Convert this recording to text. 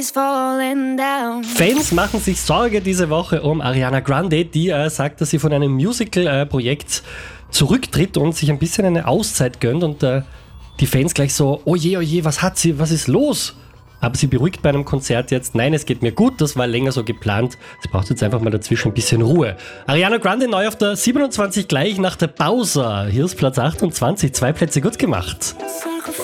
Fans machen sich Sorge diese Woche um Ariana Grande, die sagt, dass sie von einem Musical-Projekt zurücktritt und sich ein bisschen eine Auszeit gönnt und die Fans gleich so, oh je, was hat sie, was ist los? Aber sie beruhigt bei einem Konzert jetzt, nein, es geht mir gut, das war länger so geplant, sie braucht jetzt einfach mal dazwischen ein bisschen Ruhe. Ariana Grande neu auf der 27 gleich nach der Pause, hier ist Platz 28, 2 Plätze gut gemacht.